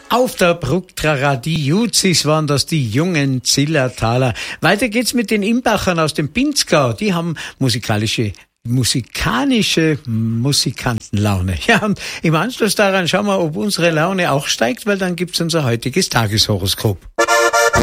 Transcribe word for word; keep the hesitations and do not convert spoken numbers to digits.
Auf der Brugtrarer, die Juzis waren das, die jungen Zillertaler. Weiter geht's mit den Imbachern aus dem Pinzgau. Die haben musikalische musikalische Musikantenlaune. Ja, und im Anschluss daran schauen wir, ob unsere Laune auch steigt, weil dann gibt's unser heutiges Tageshoroskop.